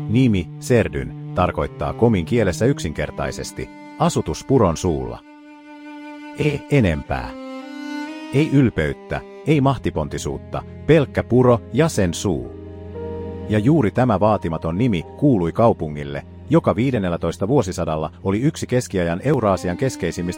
Nimi Serdyn tarkoittaa komin kielessä yksinkertaisesti asutus puron suulla. Ei enempää. Ei ylpeyttä, ei mahtipontisuutta, pelkkä puro ja sen suu. Ja juuri tämä vaatimaton nimi kuului kaupungille, joka 15. vuosisadalla oli yksi keskiajan Euraasian keskeisimmistä